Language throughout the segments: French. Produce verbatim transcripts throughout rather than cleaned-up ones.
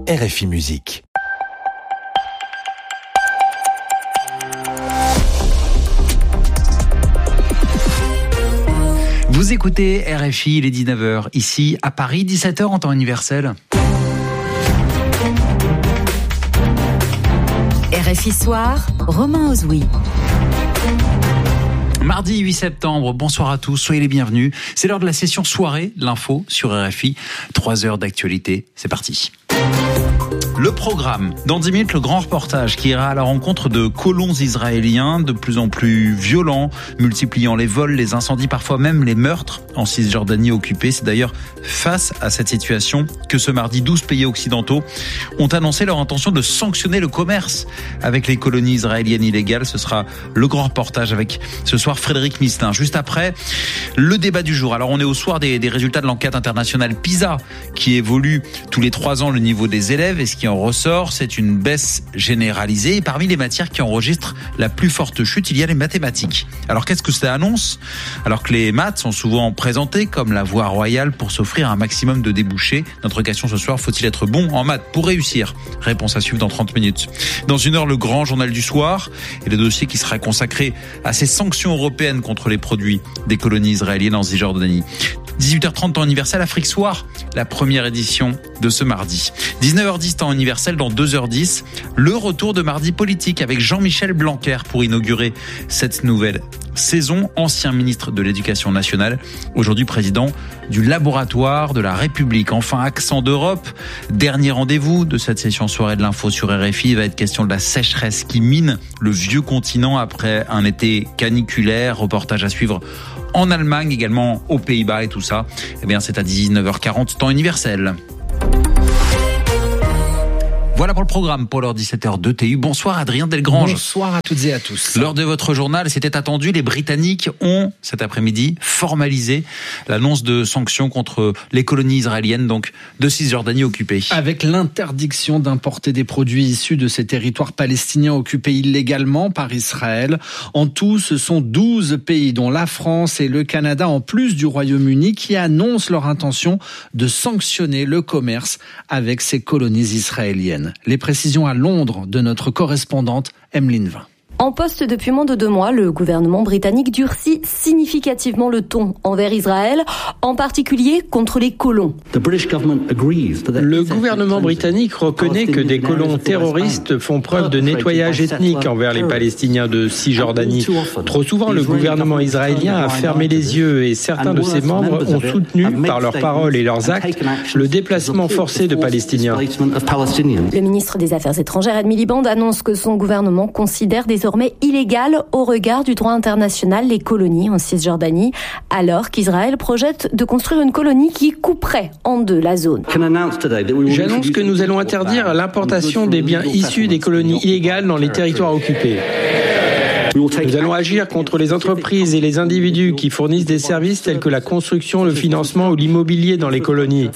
R F I Musique. Vous écoutez R F I, il est dix-neuf heures, ici à Paris, dix-sept heures en temps universel. R F I Soir, Romain Ozoui. Mardi huit septembre, bonsoir à tous, soyez les bienvenus. C'est l'heure de la session soirée, l'info sur R F I. Trois heures d'actualité, c'est parti. Le programme. Dans dix minutes, le grand reportage qui ira à la rencontre de colons israéliens de plus en plus violents, multipliant les vols, les incendies, parfois même les meurtres en Cisjordanie occupée. C'est d'ailleurs face à cette situation que ce mardi, douze pays occidentaux ont annoncé leur intention de sanctionner le commerce avec les colonies israéliennes illégales. Ce sera le grand reportage avec ce soir Frédéric Misselin. Juste après, le débat du jour. Alors on est au soir des, des résultats de l'enquête internationale PISA qui évolue tous les trois ans le niveau des élèves, et ce qui en ressort, c'est une baisse généralisée. Et parmi les matières qui enregistrent la plus forte chute, il y a les mathématiques. Alors qu'est-ce que ça annonce ? Alors que les maths sont souvent présentées comme la voie royale pour s'offrir un maximum de débouchés. Notre question ce soir, faut-il être bon en maths pour réussir ? Réponse à suivre dans trente minutes. Dans une heure, le grand journal du soir et le dossier qui sera consacré à ces sanctions européennes contre les produits des colonies israéliennes en Cisjordanie. dix-huit heures trente temps universel, Afrique Soir, la première édition de ce mardi. dix-neuf heures dix temps universel, dans deux heures dix, le retour de Mardi Politique avec Jean-Michel Blanquer pour inaugurer cette nouvelle saison. Ancien ministre de l'Éducation nationale, aujourd'hui président du Laboratoire de la République. Enfin, accent d'Europe, dernier rendez-vous de cette session soirée de l'info sur R F I. Il va être question de la sécheresse qui mine le vieux continent après un été caniculaire. Reportage à suivre en Allemagne, également aux Pays-Bas et tout ça. Eh bien, c'est à dix-neuf heures quarante, temps universel. Voilà pour le programme pour l'heure dix-sept heures de T U. Bonsoir Adrien Delgrange. Bonsoir à toutes et à tous. Lors de votre journal, c'était attendu, les Britanniques ont cet après-midi formalisé l'annonce de sanctions contre les colonies israéliennes, donc de Cisjordanie occupée. Avec l'interdiction d'importer des produits issus de ces territoires palestiniens occupés illégalement par Israël. En tout, ce sont douze pays, dont la France et le Canada, en plus du Royaume-Uni, qui annoncent leur intention de sanctionner le commerce avec ces colonies israéliennes. Les précisions à Londres de notre correspondante Emeline Vin. En poste depuis moins de deux mois, le gouvernement britannique durcit significativement le ton envers Israël, en particulier contre les colons. Le gouvernement britannique reconnaît que des colons terroristes font preuve de nettoyage ethnique envers les Palestiniens de Cisjordanie. Trop souvent, le gouvernement israélien a fermé les yeux et certains de ses membres ont soutenu, par leurs paroles et leurs actes, le déplacement forcé de Palestiniens. Le ministre des Affaires étrangères, Ed Miliband, annonce que son gouvernement considère désormais illégal au regard du droit international les colonies en Cisjordanie, alors qu'Israël projette de construire une colonie qui couperait en deux la zone. J'annonce que nous allons interdire l'importation des biens issus des colonies illégales dans les territoires occupés. Nous allons agir contre les entreprises et les individus qui fournissent des services tels que la construction, le financement ou l'immobilier dans les colonies.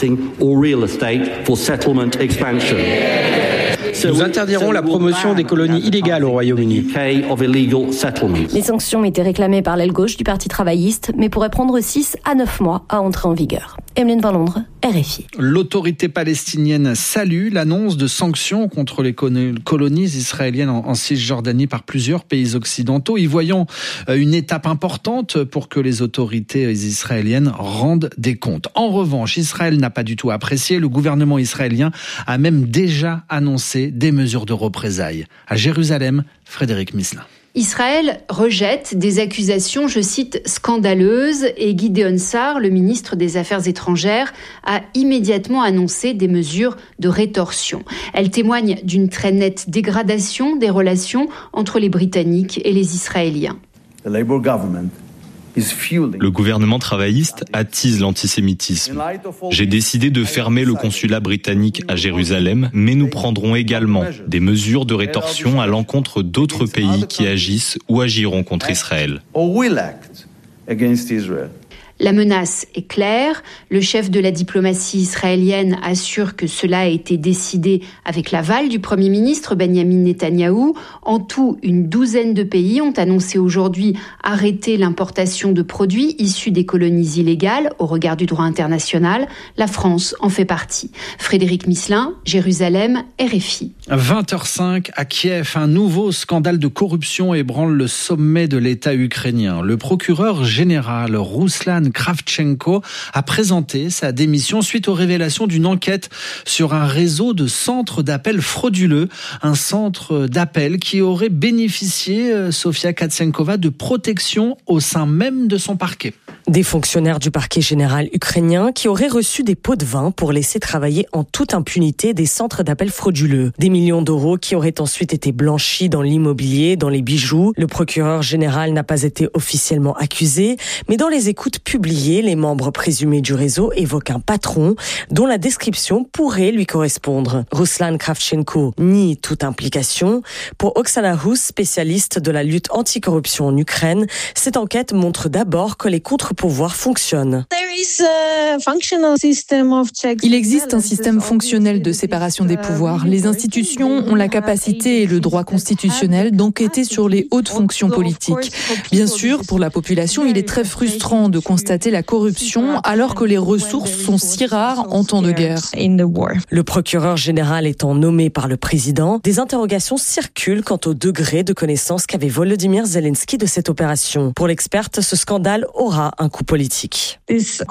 Nous interdirons la promotion des colonies illégales au Royaume-Uni. Les sanctions étaient réclamées par l'aile gauche du Parti travailliste, mais pourraient prendre six à neuf mois à entrer en vigueur. Emeline Vin, Londres, R F I. L'autorité palestinienne salue l'annonce de sanctions contre les colonies israéliennes en Cisjordanie par plusieurs pays occidentaux, y voyant une étape importante pour que les autorités israéliennes rendent des comptes. En revanche, Israël n'a pas du tout apprécié. Le gouvernement israélien a même déjà annoncé des mesures de représailles. À Jérusalem, Frédéric Misselin. Israël rejette des accusations, je cite, scandaleuses, et Gideon Sa'ar, le ministre des Affaires étrangères, a immédiatement annoncé des mesures de rétorsion. Elles témoignent d'une très nette dégradation des relations entre les Britanniques et les Israéliens. The Labour government Le gouvernement travailliste attise l'antisémitisme. J'ai décidé de fermer le consulat britannique à Jérusalem, mais nous prendrons également des mesures de rétorsion à l'encontre d'autres pays qui agissent ou agiront contre Israël. La menace est claire. Le chef de la diplomatie israélienne assure que cela a été décidé avec l'aval du Premier ministre Benjamin Netanyahou. En tout, une douzaine de pays ont annoncé aujourd'hui arrêter l'importation de produits issus des colonies illégales au regard du droit international. La France en fait partie. Frédéric Misselin, Jérusalem, R F I. vingt heures cinq à Kiev, un nouveau scandale de corruption ébranle le sommet de l'État ukrainien. Le procureur général Ruslan Kravchenko a présenté sa démission suite aux révélations d'une enquête sur un réseau de centres d'appel frauduleux. Un centre d'appel qui aurait bénéficié, Sofia Katsenkova, de protection au sein même de son parquet. Des fonctionnaires du parquet général ukrainien qui auraient reçu des pots de vin pour laisser travailler en toute impunité des centres d'appel frauduleux. Des millions d'euros qui auraient ensuite été blanchis dans l'immobilier, dans les bijoux. Le procureur général n'a pas été officiellement accusé, mais dans les écoutes publiées, les membres présumés du réseau évoquent un patron dont la description pourrait lui correspondre. Ruslan Kravchenko nie toute implication. Pour Oksana Hus, spécialiste de la lutte anticorruption en Ukraine, cette enquête montre d'abord que les contre-pouvoirs fonctionnent. Il existe un système fonctionnel de séparation des pouvoirs. Les institutions ont la capacité et le droit constitutionnel d'enquêter sur les hautes fonctions politiques. Bien sûr, pour la population, il est très frustrant de constater la corruption alors que les ressources sont si rares en temps de guerre. Le procureur général étant nommé par le président, des interrogations circulent quant au degré de connaissance qu'avait Volodymyr Zelensky de cette opération. Pour l'experte, ce scandale aura un coût politique.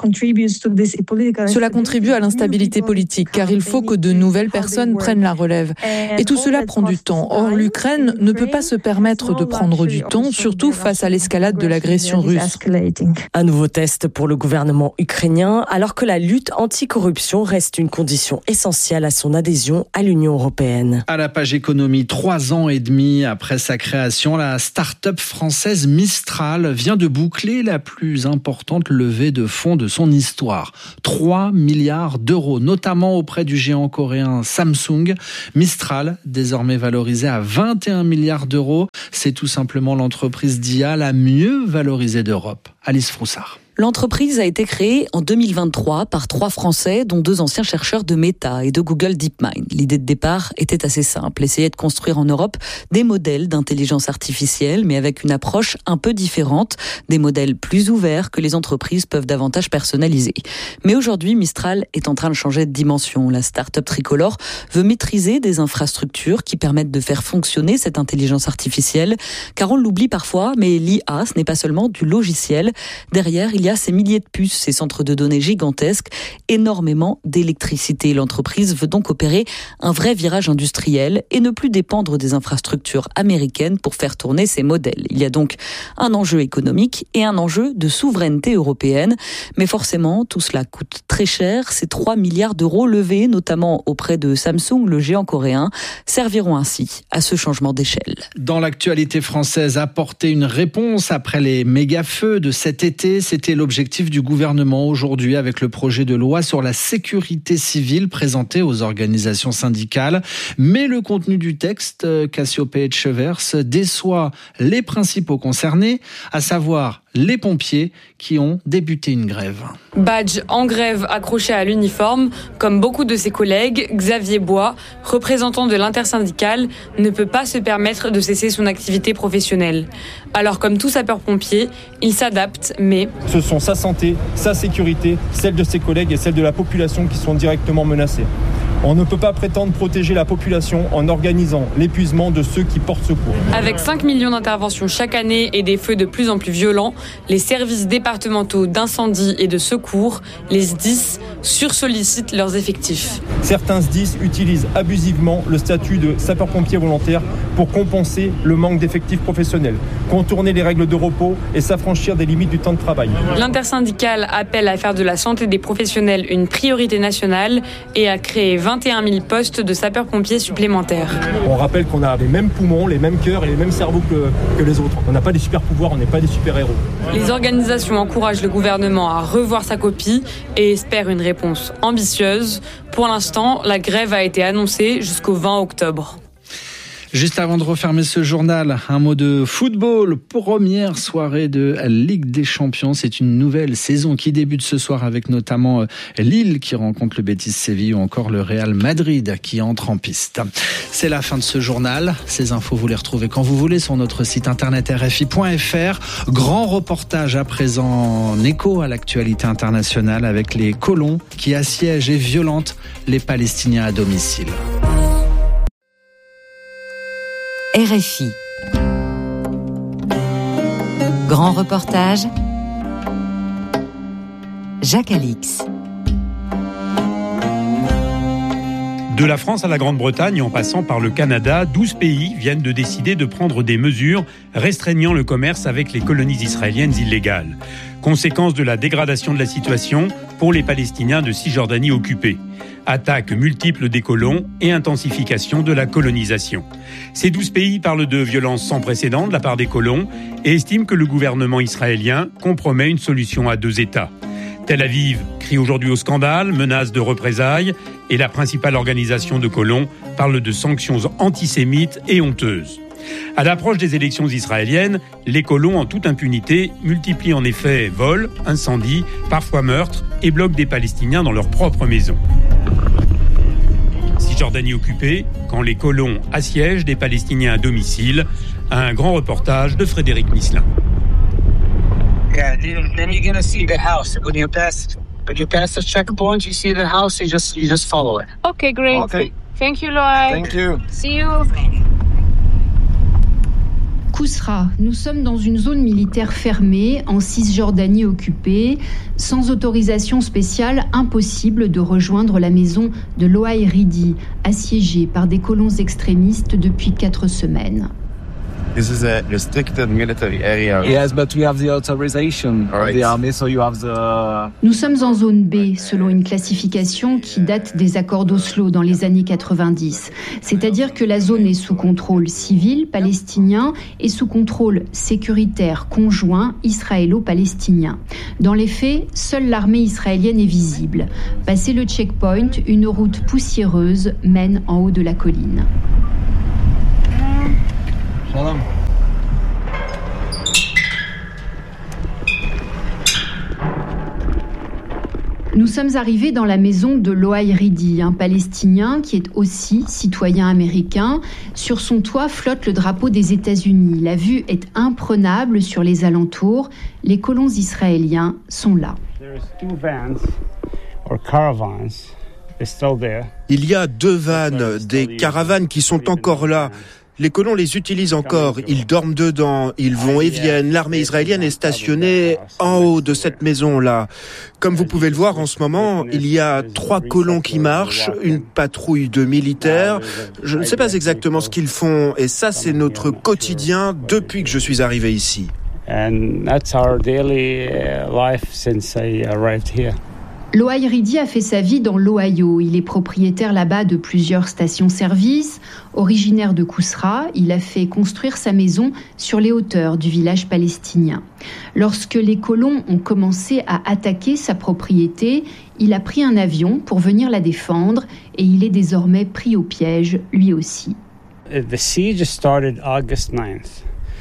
Cela contribue à l'instabilité politique car il faut que de nouvelles personnes prennent la relève. Et tout cela prend du temps. Or, l'Ukraine ne peut pas se permettre de prendre du temps, surtout face à l'escalade de l'agression russe. Un nouveau test pour le gouvernement ukrainien, alors que la lutte anticorruption reste une condition essentielle à son adhésion à l'Union européenne. À la page économie, trois ans et demi après sa création, la start-up française Mistral vient de boucler la plus importante levée de fonds de son histoire. trois milliards d'euros, notamment auprès du géant coréen Samsung. Mistral, désormais valorisée à vingt et un milliards d'euros, c'est tout simplement l'entreprise d'I A la mieux valorisée d'Europe. Alice Froussard. L'entreprise a été créée en deux mille vingt-trois par trois Français, dont deux anciens chercheurs de Meta et de Google DeepMind. L'idée de départ était assez simple, essayer de construire en Europe des modèles d'intelligence artificielle, mais avec une approche un peu différente, des modèles plus ouverts que les entreprises peuvent davantage personnaliser. Mais aujourd'hui, Mistral est en train de changer de dimension. La start-up tricolore veut maîtriser des infrastructures qui permettent de faire fonctionner cette intelligence artificielle, car on l'oublie parfois, mais l'I A, ce n'est pas seulement du logiciel. Derrière, il y a ces milliers de puces, ces centres de données gigantesques, énormément d'électricité. L'entreprise veut donc opérer un vrai virage industriel et ne plus dépendre des infrastructures américaines pour faire tourner ces modèles. Il y a donc un enjeu économique et un enjeu de souveraineté européenne. Mais forcément, tout cela coûte très cher. Ces trois milliards d'euros levés, notamment auprès de Samsung, le géant coréen, serviront ainsi à ce changement d'échelle. Dans l'actualité française, apporter une réponse après les méga-feux de cet été, c'était l'objectif du gouvernement aujourd'hui avec le projet de loi sur la sécurité civile présenté aux organisations syndicales. Mais le contenu du texte, Cassiopée Etchevers, déçoit les principaux concernés, à savoir les pompiers qui ont débuté une grève. Badge en grève accroché à l'uniforme, comme beaucoup de ses collègues, Xavier Bois, représentant de l'intersyndicale, ne peut pas se permettre de cesser son activité professionnelle. Alors comme tout sapeur-pompier, il s'adapte, mais... Ce sont sa santé, sa sécurité, celle de ses collègues et celle de la population qui sont directement menacées. On ne peut pas prétendre protéger la population en organisant l'épuisement de ceux qui portent secours. Avec cinq millions d'interventions chaque année et des feux de plus en plus violents, les services départementaux d'incendie et de secours, les S D I S, sursollicitent leurs effectifs. Certains S D I S utilisent abusivement le statut de sapeur-pompier volontaire pour compenser le manque d'effectifs professionnels, contourner les règles de repos et s'affranchir des limites du temps de travail. L'intersyndicale appelle à faire de la santé des professionnels une priorité nationale et à créer vingt et un mille postes de sapeurs-pompiers supplémentaires. On rappelle qu'on a les mêmes poumons, les mêmes cœurs et les mêmes cerveaux que, que les autres. On n'a pas des super-pouvoirs, on n'est pas des super-héros. Les organisations encouragent le gouvernement à revoir sa copie et espèrent une réponse ambitieuse. Pour l'instant, la grève a été annoncée jusqu'au vingt octobre. Juste avant de refermer ce journal, un mot de football. Première soirée de la Ligue des Champions. C'est une nouvelle saison qui débute ce soir avec notamment Lille qui rencontre le Betis Séville ou encore le Real Madrid qui entre en piste. C'est la fin de ce journal. Ces infos, vous les retrouvez quand vous voulez sur notre site internet r f i point f r. Grand reportage à présent en écho à l'actualité internationale avec les colons qui assiègent et violentent les Palestiniens à domicile. R F I. Grand reportage. Jacques Alix. De la France à la Grande-Bretagne, en passant par le Canada, douze pays viennent de décider de prendre des mesures restreignant le commerce avec les colonies israéliennes illégales. Conséquence de la dégradation de la situation pour les Palestiniens de Cisjordanie occupée. Attaques multiples des colons et intensification de la colonisation. Ces douze pays parlent de violences sans précédent de la part des colons et estiment que le gouvernement israélien compromet une solution à deux États. Tel Aviv crie aujourd'hui au scandale, menace de représailles et la principale organisation de colons parle de sanctions antisémites et honteuses. À l'approche des élections israéliennes, les colons en toute impunité multiplient en effet vols, incendies, parfois meurtres et bloquent des Palestiniens dans leur propre maison. Cisjordanie occupée, quand les colons assiègent des Palestiniens à domicile, un grand reportage de Frédéric Misselin. Yeah, then you're gonna see the house. When you pass, when you pass the checkpoint, you see the house. You just, you just follow it. Okay, great. Okay. Thank you, Lloyd. Thank you. See you. Kousra, nous sommes dans une zone militaire fermée, en Cisjordanie occupée, sans autorisation spéciale, impossible de rejoindre la maison de Loaï Ridi, assiégée par des colons extrémistes depuis quatre semaines. This is a restricted military area. Yes, but we have the authorization All right. of the army, so you have the... Nous sommes en zone B, selon une classification qui date des accords d'Oslo dans les années quatre-vingt-dix. C'est-à-dire que la zone est sous contrôle civil palestinien et sous contrôle sécuritaire conjoint israélo-palestinien. Dans les faits, seule l'armée israélienne est visible. Passé le checkpoint, une route poussiéreuse mène en haut de la colline. Shalom. Nous sommes arrivés dans la maison de Loaï Ridi, un Palestinien qui est aussi citoyen américain. Sur son toit flotte le drapeau des États-Unis. La vue est imprenable sur les alentours. Les colons israéliens sont là. Il y a deux vannes, des caravanes qui sont encore là. Les colons les utilisent encore, ils dorment dedans, ils vont et viennent. L'armée israélienne est stationnée en haut de cette maison-là. Comme vous pouvez le voir en ce moment, il y a trois colons qui marchent, une patrouille de militaires. Je ne sais pas exactement ce qu'ils font et ça c'est notre quotidien depuis que je suis arrivé ici. And that's our daily life since I arrived here. Loaï Ridi a fait sa vie dans l'Ohio. Il est propriétaire là-bas de plusieurs stations-service. Originaire de Kousra, il a fait construire sa maison sur les hauteurs du village palestinien. Lorsque les colons ont commencé à attaquer sa propriété, il a pris un avion pour venir la défendre et il est désormais pris au piège, lui aussi. The siege started August ninth.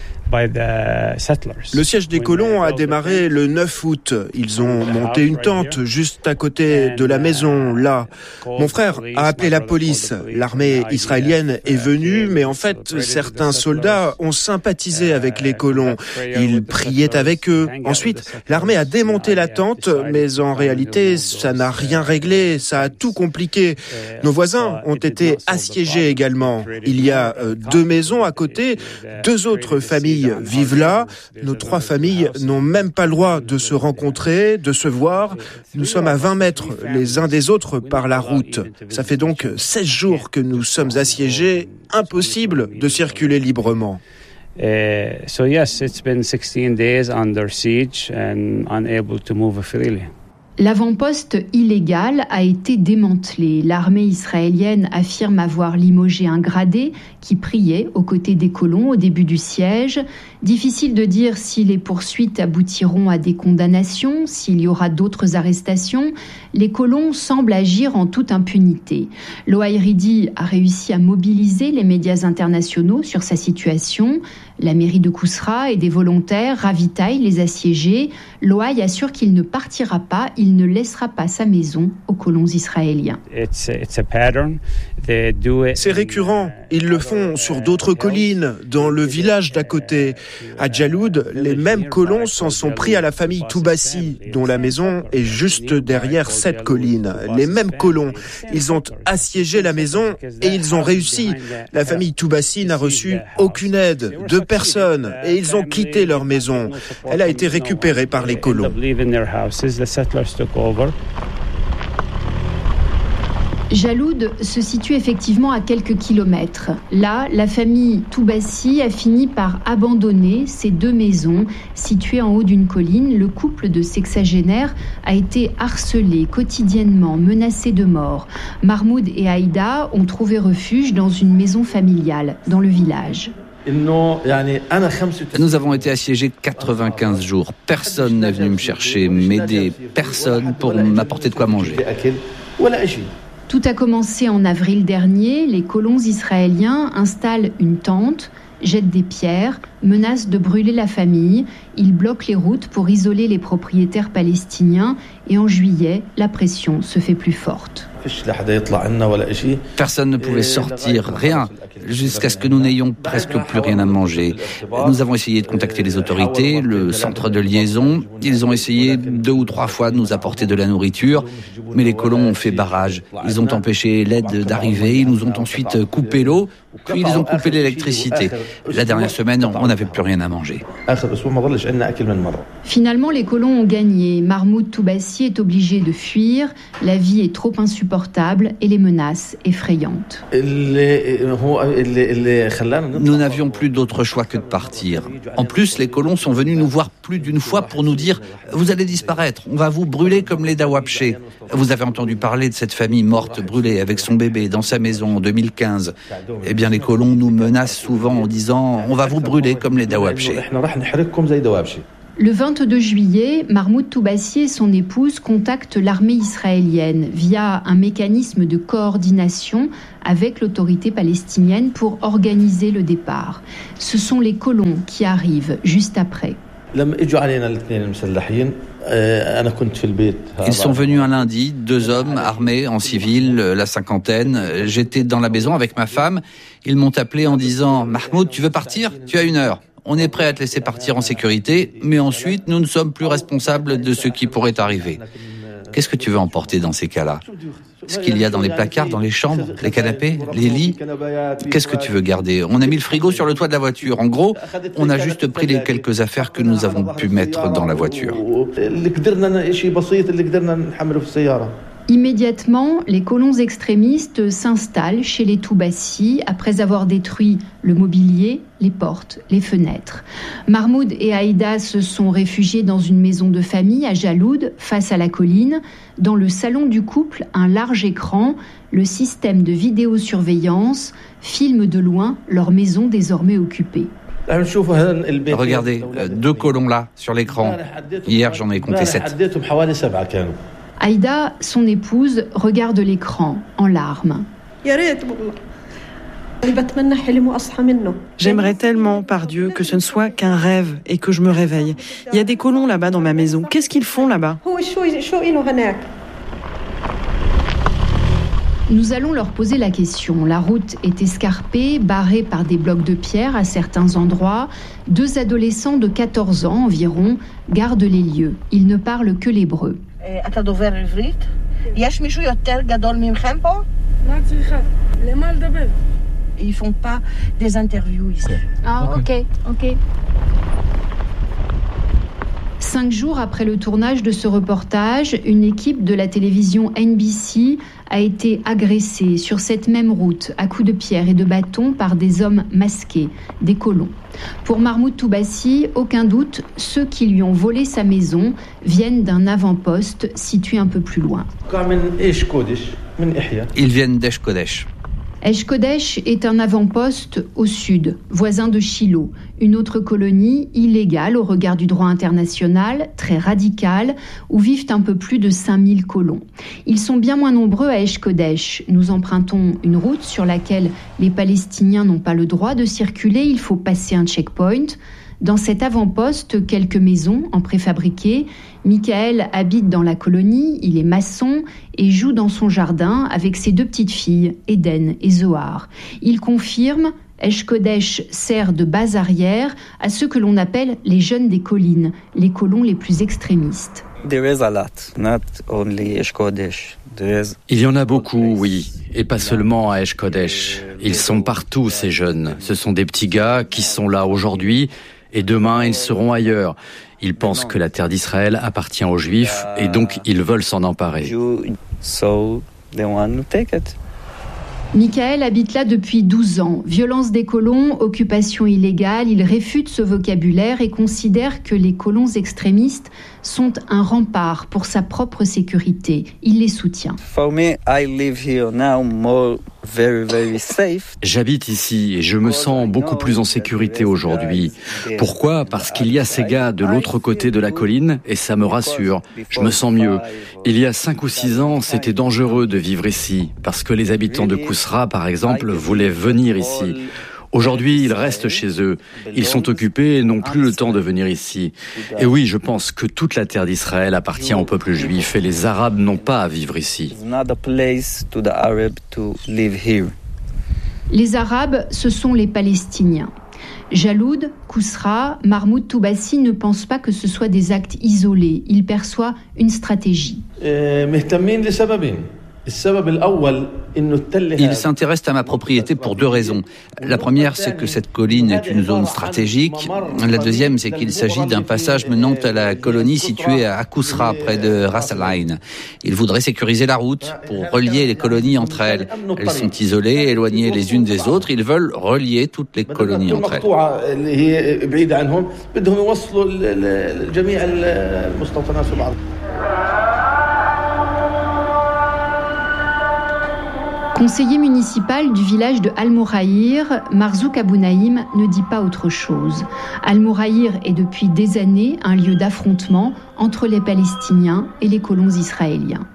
Le siège des colons a démarré le neuf août. Ils ont monté une tente juste à côté de la maison, là. Mon frère a appelé la police. L'armée israélienne est venue, mais en fait, certains soldats ont sympathisé avec les colons. Ils priaient avec eux. Ensuite, l'armée a démonté la tente, mais en réalité, ça n'a rien réglé, ça a tout compliqué. Nos voisins ont été assiégés également. Il y a deux maisons à côté, deux autres familles vivent là. Nos trois familles n'ont même pas le droit de se rencontrer, de se voir. Nous sommes à vingt mètres les uns des autres par la route. Ça fait donc seize jours que nous sommes assiégés. Impossible de circuler librement. Uh, so yes, it's been sixteen days under siege and unable to move freely. L'avant-poste illégal a été démantelé. L'armée israélienne affirme avoir limogé un gradé qui priait aux côtés des colons au début du siège. Difficile de dire si les poursuites aboutiront à des condamnations, s'il y aura d'autres arrestations. Les colons semblent agir en toute impunité. L'Ohaïridi a réussi à mobiliser les médias internationaux sur sa situation. La mairie de Kousra et des volontaires ravitaillent les assiégés. L'Ohaï assure qu'il ne partira pas, il ne laissera pas sa maison aux colons israéliens. C'est récurrent. Ils le font sur d'autres collines, dans le village d'à côté. À Jaloud, les mêmes colons s'en sont pris à la famille Toubassi, dont la maison est juste derrière cette colline. Les mêmes colons. Ils ont assiégé la maison et ils ont réussi. La famille Toubassi n'a reçu aucune aide de personne et ils ont quitté leur maison. Elle a été récupérée par les colons. Jaloud se situe effectivement à quelques kilomètres. Là, la famille Toubassi a fini par abandonner ces deux maisons situées en haut d'une colline. Le couple de sexagénaires a été harcelé quotidiennement, menacé de mort. Mahmoud et Aïda ont trouvé refuge dans une maison familiale dans le village. Nous avons été assiégés quatre-vingt-quinze jours. Personne n'est venu me chercher, m'aider. Personne pour m'apporter de quoi manger. Tout a commencé en avril dernier. Les colons israéliens installent une tente, jettent des pierres, menacent de brûler la famille. Ils bloquent les routes pour isoler les propriétaires palestiniens. Et en juillet, la pression se fait plus forte. Personne ne pouvait sortir, rien, jusqu'à ce que nous n'ayons presque plus rien à manger. Nous avons essayé de contacter les autorités, le centre de liaison. Ils ont essayé deux ou trois fois de nous apporter de la nourriture, mais les colons ont fait barrage. Ils ont empêché l'aide d'arriver, ils nous ont ensuite coupé l'eau, puis ils ont coupé l'électricité. La dernière semaine, on n'avait plus rien à manger. Finalement, les colons ont gagné. Mahmoud Toubassi est obligé de fuir. La vie est trop insupportable et les menaces effrayantes. Nous n'avions plus d'autre choix que de partir. En plus, les colons sont venus nous voir plus d'une fois pour nous dire « Vous allez disparaître, on va vous brûler comme les Dawabshé ». Vous avez entendu parler de cette famille morte brûlée avec son bébé dans sa maison en deux mille quinze. Eh bien, les colons nous menacent souvent en disant « On va vous brûler comme les Dawabshé ». Le vingt-deux juillet, Mahmoud Toubassi et son épouse contactent l'armée israélienne via un mécanisme de coordination avec l'autorité palestinienne pour organiser le départ. Ce sont les colons qui arrivent juste après. Ils sont venus un lundi, deux hommes armés en civil, la cinquantaine. J'étais dans la maison avec ma femme. Ils m'ont appelé en disant « Mahmoud, tu veux partir ? Tu as une heure. On est prêt à te laisser partir en sécurité, mais ensuite, nous ne sommes plus responsables de ce qui pourrait arriver. » Qu'est-ce que tu veux emporter dans ces cas-là ? Ce qu'il y a dans les placards, dans les chambres, les canapés, les lits ? Qu'est-ce que tu veux garder ? On a mis le frigo sur le toit de la voiture. En gros, on a juste pris les quelques affaires que nous avons pu mettre dans la voiture. Immédiatement, les colons extrémistes s'installent chez les Toubassi après avoir détruit le mobilier, les portes, les fenêtres. Mahmoud et Aïda se sont réfugiés dans une maison de famille à Jaloud, face à la colline. Dans le salon du couple, un large écran, le système de vidéosurveillance filme de loin leur maison désormais occupée. Regardez, deux colons là, sur l'écran. Hier, j'en ai compté sept. Aïda, son épouse, regarde l'écran en larmes. J'aimerais tellement, par Dieu, que ce ne soit qu'un rêve et que je me réveille. Il y a des colons là-bas dans ma maison. Qu'est-ce qu'ils font là-bas ? Nous allons leur poser la question. La route est escarpée, barrée par des blocs de pierre à certains endroits. Deux adolescents de quatorze ans environ gardent les lieux. Ils ne parlent que l'hébreu. Ils font pas des interviews ici. Ah, ok, ok. Cinq jours après le tournage de ce reportage, une équipe de la télévision N B C a été agressée sur cette même route à coups de pierre et de bâton par des hommes masqués, des colons. Pour Mahmoud Toubassi, aucun doute, ceux qui lui ont volé sa maison viennent d'un avant-poste situé un peu plus loin. Ils viennent d'Esh Kodesh. Esh Kodesh est un avant-poste au sud, voisin de Shiloh, une autre colonie illégale au regard du droit international, très radicale, où vivent un peu plus de cinq mille colons. Ils sont bien moins nombreux à Esh Kodesh. Nous empruntons une route sur laquelle les Palestiniens n'ont pas le droit de circuler, il faut passer un checkpoint. Dans cet avant-poste, quelques maisons en préfabriqué. Michael habite dans la colonie, il est maçon et joue dans son jardin avec ses deux petites filles, Eden et Zohar. Il confirme, Esh Kodesh sert de base arrière à ceux que l'on appelle les jeunes des collines, les colons les plus extrémistes. There is a lot, not only Esh Kodesh. Il y en a beaucoup, oui, et pas seulement à Esh Kodesh. Ils sont partout, ces jeunes. Ce sont des petits gars qui sont là aujourd'hui, et demain ils seront ailleurs. Ils pensent que la terre d'Israël appartient aux Juifs, et donc ils veulent s'en emparer. So they want to take it. Michael habite là depuis douze ans. Violence des colons, occupation illégale, il réfute ce vocabulaire et considère que les colons extrémistes sont un rempart pour sa propre sécurité. Il les soutient. For me, I live here now more very, very safe. J'habite ici et je me sens beaucoup plus en sécurité aujourd'hui. Pourquoi ? Parce qu'il y a ces gars de l'autre côté de la colline et ça me rassure. Je me sens mieux. Il y a cinq ou six ans, c'était dangereux de vivre ici parce que les habitants de Kousra, par exemple, voulaient venir ici. Aujourd'hui, ils restent chez eux. Ils sont occupés et n'ont plus le temps de venir ici. Et oui, je pense que toute la terre d'Israël appartient au peuple juif et les Arabes n'ont pas à vivre ici. Les Arabes, ce sont les Palestiniens. Jaloud, Kousra, Mahmoud Toubassi ne pensent pas que ce soit des actes isolés. Il perçoit une stratégie. Ils s'intéressent à ma propriété pour deux raisons. La première, c'est que cette colline est une zone stratégique. La deuxième, c'est qu'il s'agit d'un passage menant à la colonie située à Kousra, près de Ras Al Ain. Ils voudraient sécuriser la route pour relier les colonies entre elles. Elles sont isolées, éloignées les unes des autres. Ils veulent relier toutes les colonies entre elles. Conseiller municipal du village de Al-Mouraïr, Marzouk Abounaïm ne dit pas autre chose. Al-Mouraïr est depuis des années un lieu d'affrontement entre les Palestiniens et les colons israéliens.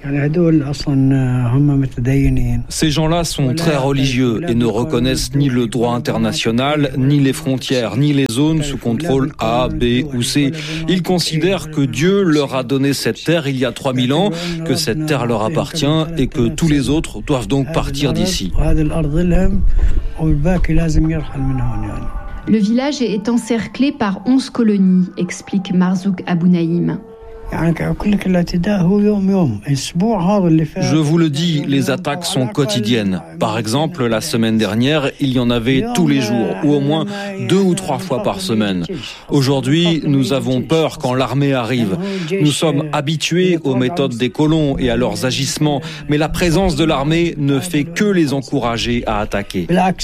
Ces gens-là sont très religieux et ne reconnaissent ni le droit international, ni les frontières, ni les zones sous contrôle A, B ou C. Ils considèrent que Dieu leur a donné cette terre il y a trois mille ans, que cette terre leur appartient et que tous les autres doivent donc partir d'ici. Le village est encerclé par onze colonies, explique Marzouk Abounaïm. Je vous le dis, les attaques sont quotidiennes. Par exemple, la semaine dernière, il y en avait tous les jours, ou au moins deux ou trois fois par semaine. Aujourd'hui, nous avons peur quand l'armée arrive. Nous sommes habitués aux méthodes des colons et à leurs agissements, mais la présence de l'armée ne fait que les encourager à attaquer.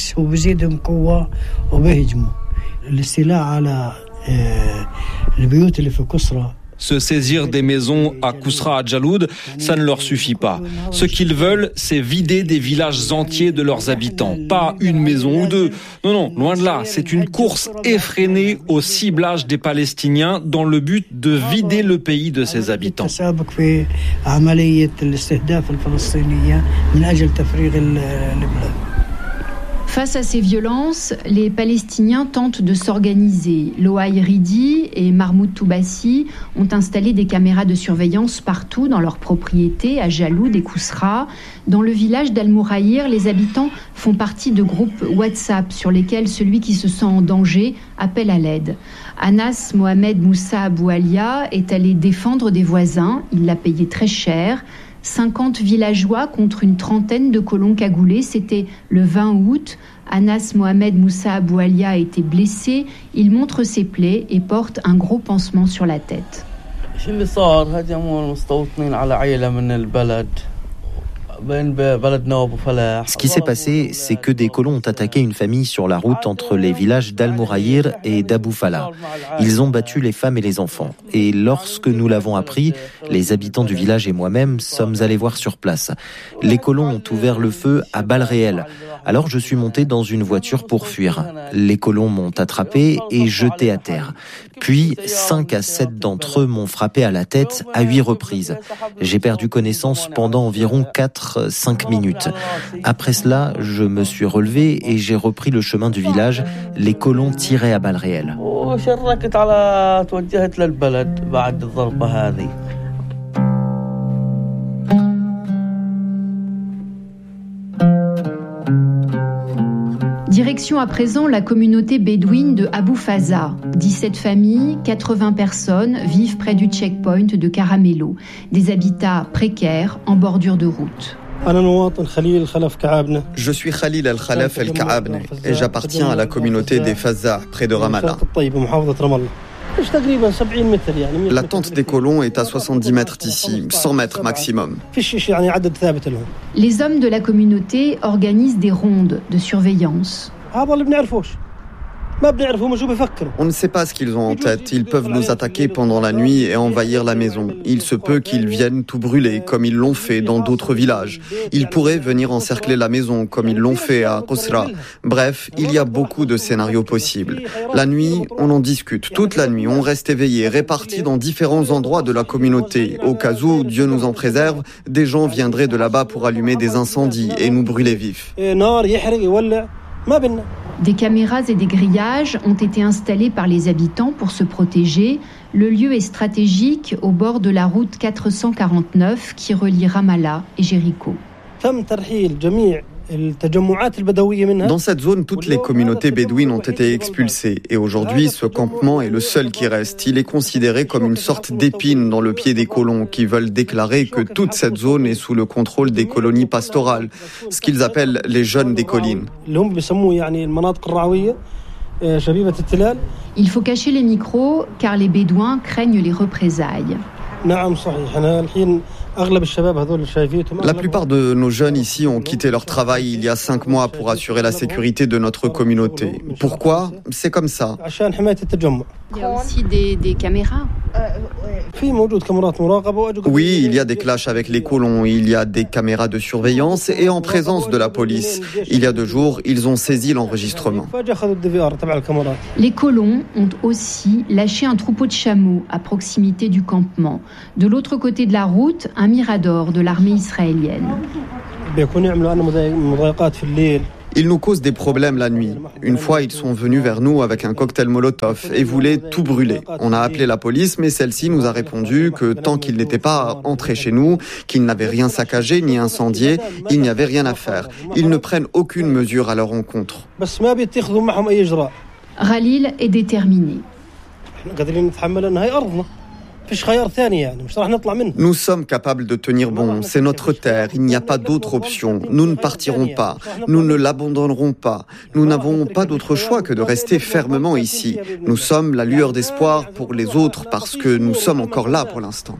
Se saisir des maisons à Kousra, à Jaloud, ça ne leur suffit pas. Ce qu'ils veulent, c'est vider des villages entiers de leurs habitants. Pas une maison ou deux. Non, non, loin de là. C'est une course effrénée au ciblage des Palestiniens dans le but de vider le pays de ses habitants. Face à ces violences, les Palestiniens tentent de s'organiser. Loaï Ridi et Mahmoud Toubassi ont installé des caméras de surveillance partout dans leurs propriétés, à Jaloud et Kousra. Dans le village d'Al-Mouraïr, les habitants font partie de groupes WhatsApp sur lesquels celui qui se sent en danger appelle à l'aide. Anas Mohamed Moussa Aboualia est allé défendre des voisins. Il l'a payé très cher. cinquante villageois contre une trentaine de colons cagoulés. C'était le vingt août. Anas Mohamed Moussa Aboualia a été blessé. Il montre ses plaies et porte un gros pansement sur la tête. Ce qui s'est passé, c'est que des colons ont attaqué une famille sur la route entre les villages d'Al-Mouraïr et d'Abou Falah. Ils ont battu les femmes et les enfants. Et lorsque nous l'avons appris, les habitants du village et moi-même sommes allés voir sur place. Les colons ont ouvert le feu à balles réelles. Alors je suis monté dans une voiture pour fuir. Les colons m'ont attrapé et jeté à terre. Puis, cinq à sept d'entre eux m'ont frappé à la tête à huit reprises. J'ai perdu connaissance pendant environ quatre à cinq minutes. Après cela, je me suis relevé et j'ai repris le chemin du village. Les colons tiraient à balles réelles. Direction à présent la communauté bédouine de Abou Faza. dix-sept familles, quatre-vingts personnes vivent près du checkpoint de Caramello. Des habitats précaires en bordure de route. Je suis Khalil Al-Khalaf El-Kaabne et j'appartiens à la communauté des Faza, près de Ramallah. L'attente des colons est à soixante-dix mètres d'ici, cent mètres maximum. Les hommes de la communauté organisent des rondes de surveillance. On ne sait pas ce qu'ils ont en tête. Ils peuvent nous attaquer pendant la nuit et envahir la maison. Il se peut qu'ils viennent tout brûler, comme ils l'ont fait dans d'autres villages. Ils pourraient venir encercler la maison, comme ils l'ont fait à Qusra. Bref, il y a beaucoup de scénarios possibles. La nuit, on en discute. Toute la nuit, on reste éveillé, répartis dans différents endroits de la communauté. Au cas où, Dieu nous en préserve, des gens viendraient de là-bas pour allumer des incendies et nous brûler vifs. Des caméras et des grillages ont été installés par les habitants pour se protéger. Le lieu est stratégique au bord de la route quatre cent quarante-neuf qui relie Ramallah et Jéricho. Dans cette zone, toutes les communautés bédouines ont été expulsées et aujourd'hui, ce campement est le seul qui reste. Il est considéré comme une sorte d'épine dans le pied des colons qui veulent déclarer que toute cette zone est sous le contrôle des colonies pastorales, ce qu'ils appellent les jeunes des collines. Il faut cacher les micros car les Bédouins craignent les représailles. La plupart de nos jeunes ici ont quitté leur travail il y a cinq mois pour assurer la sécurité de notre communauté. Pourquoi ? C'est comme ça. Il y a aussi des, des caméras. Oui, il y a des clashs avec les colons, il y a des caméras de surveillance et en présence de la police. Il y a deux jours, ils ont saisi l'enregistrement. Les colons ont aussi lâché un troupeau de chameaux à proximité du campement. De l'autre côté de la route, un mirador de l'armée israélienne. Ils nous causent des problèmes la nuit. Une fois, ils sont venus vers nous avec un cocktail Molotov et voulaient tout brûler. On a appelé la police, mais celle-ci nous a répondu que tant qu'ils n'étaient pas entrés chez nous, qu'ils n'avaient rien saccagé ni incendié, il n'y avait rien à faire. Ils ne prennent aucune mesure à leur encontre. Khalil est déterminé. Nous sommes capables de tenir bon, c'est notre terre, il n'y a pas d'autre option. Nous ne partirons pas, nous ne l'abandonnerons pas. Nous n'avons pas d'autre choix que de rester fermement ici. Nous sommes la lueur d'espoir pour les autres parce que nous sommes encore là pour l'instant.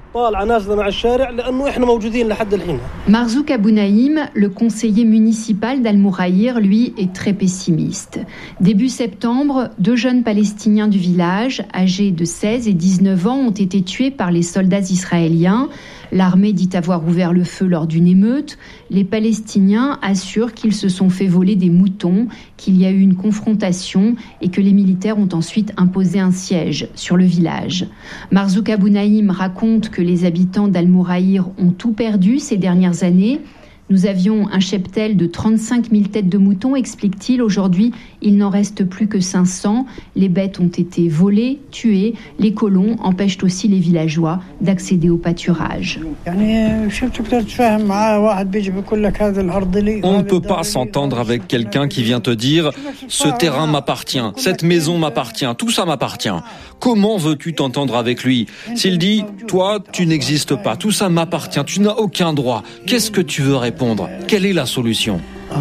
Marzouk Abounaïm, le conseiller municipal d'Al-Mouraïr, lui, est très pessimiste. Début septembre, deux jeunes Palestiniens du village, âgés de seize et dix-neuf ans, ont été tués par les soldats israéliens. L'armée dit avoir ouvert le feu lors d'une émeute. Les Palestiniens assurent qu'ils se sont fait voler des moutons, qu'il y a eu une confrontation et que les militaires ont ensuite imposé un siège sur le village. Marzouk Abounaïm raconte que les habitants d'Al-Mouraïr ont tout perdu ces dernières années. Nous avions un cheptel de trente-cinq mille têtes de moutons, explique-t-il. Aujourd'hui, Il n'en reste plus que cinq cents. Les bêtes ont été volées, tuées. Les colons empêchent aussi les villageois d'accéder au pâturage. On ne peut pas s'entendre avec quelqu'un qui vient te dire « ce terrain m'appartient, cette maison m'appartient, tout ça m'appartient ». Comment veux-tu t'entendre avec lui ? S'il dit « toi, tu n'existes pas, tout ça m'appartient, tu n'as aucun droit », qu'est-ce que tu veux répondre ? Quelle est la solution ?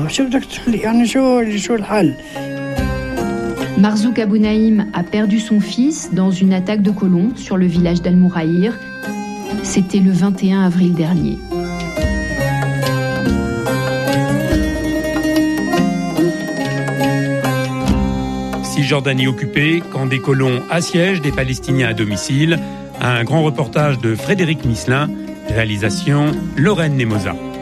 Marzouk Abou Naïm a perdu son fils dans une attaque de colons sur le village d'Al-Mouraïr. C'était le vingt et un avril dernier. Cisjordanie occupée, quand des colons assiègent des Palestiniens à domicile. Un grand reportage de Frédéric Misselin, réalisation Lorraine Nemoza.